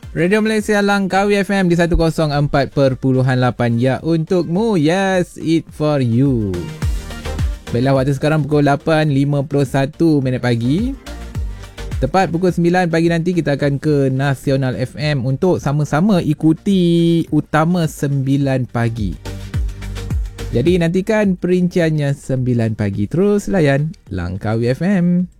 Radio Malaysia Langkawi FM di 104.8 ya untukmu. Yes, it for you. Baiklah, waktu sekarang pukul 8.51 minit pagi. Tepat pukul 9 pagi nanti kita akan ke Nasional FM untuk sama-sama ikuti Utama 9 pagi. Jadi nantikan perinciannya 9 pagi. Terus layan Langkawi FM.